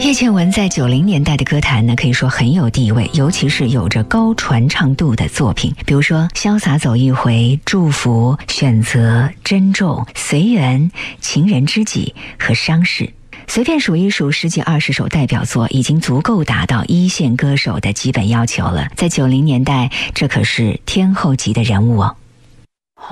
叶倩文在90年代的歌坛呢，可以说很有地位，尤其是有着高传唱度的作品，比如说《潇洒走一回》、《祝福》、《选择》、《珍重》、《随缘》、《情人知己》和《伤逝》。随便数一数10几20首代表作，已经足够达到一线歌手的基本要求了。在90年代，这可是天后级的人物哦。